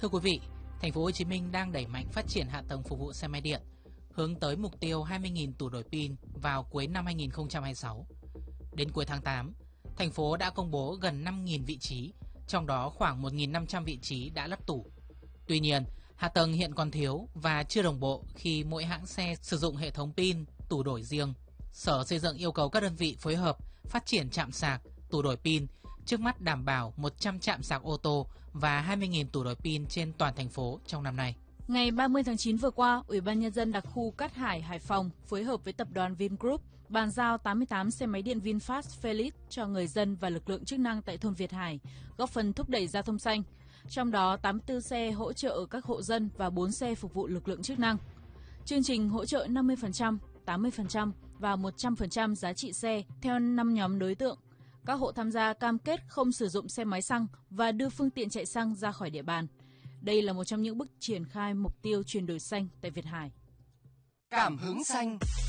Thưa quý vị, thành phố Hồ Chí Minh đang đẩy mạnh phát triển hạ tầng phục vụ xe máy điện, hướng tới mục tiêu 20.000 tủ đổi pin vào cuối năm 2026. Đến cuối tháng 8, thành phố đã công bố gần 5.000 vị trí, trong đó khoảng 1.500 vị trí đã lắp tủ. Tuy nhiên, hạ tầng hiện còn thiếu và chưa đồng bộ khi mỗi hãng xe sử dụng hệ thống pin, tủ đổi riêng. Sở Xây dựng yêu cầu các đơn vị phối hợp phát triển trạm sạc, tủ đổi pin, trước mắt đảm bảo 100 trạm sạc ô tô và 20.000 tủ đổi pin trên toàn thành phố trong năm nay. Ngày 30 tháng 9 vừa qua, Ủy ban Nhân dân đặc khu Cát Hải, Hải Phòng phối hợp với tập đoàn Vingroup bàn giao 88 xe máy điện VinFast Felix cho người dân và lực lượng chức năng tại thôn Việt Hải, góp phần thúc đẩy giao thông xanh. Trong đó, 84 xe hỗ trợ các hộ dân và 4 xe phục vụ lực lượng chức năng. Chương trình hỗ trợ 50%, 80% và 100% giá trị xe theo 5 nhóm đối tượng. Các hộ tham gia cam kết không sử dụng xe máy xăng và đưa phương tiện chạy xăng ra khỏi địa bàn. Đây là một trong những bước triển khai mục tiêu chuyển đổi xanh tại Việt Hải. Cảm hứng xanh.